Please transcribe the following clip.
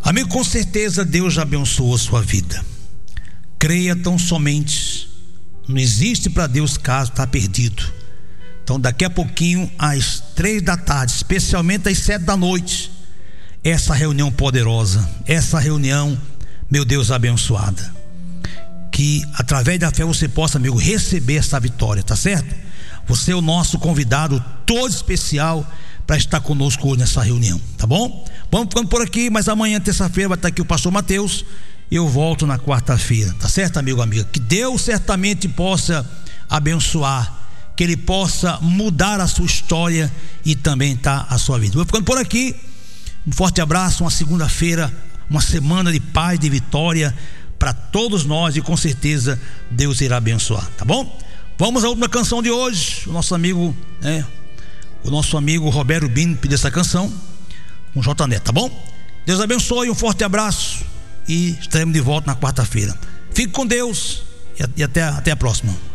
Amigo, com certeza Deus já abençoou a sua vida. Creia tão somente. Não existe para Deus caso está perdido. Então daqui a pouquinho, às 3 da tarde, especialmente às 7 da noite, essa reunião poderosa, essa reunião, meu Deus, abençoada, que através da fé você possa, amigo, receber essa vitória, tá certo? Você é o nosso convidado todo especial para estar conosco hoje nessa reunião, tá bom? Vamos ficando por aqui, mas amanhã, terça-feira, vai estar aqui o pastor Mateus. Eu volto na quarta-feira, tá certo, amigo, amiga? Que Deus certamente possa abençoar, que Ele possa mudar a sua história e também tá a sua vida. Vou ficando por aqui. Um forte abraço, uma segunda-feira, uma semana de paz, de vitória para todos nós, e com certeza Deus irá abençoar, tá bom? Vamos à última canção de hoje. O nosso amigo Roberto Bini pediu essa canção com J Neto, tá bom? Deus abençoe, um forte abraço e estaremos de volta na quarta-feira. Fique com Deus e até a próxima.